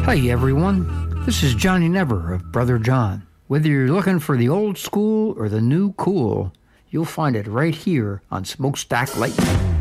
Hi everyone, this is Johnny Never of Brother John. Whether you're looking for the old school or the new cool, you'll find it right here on Smokestack Lightning.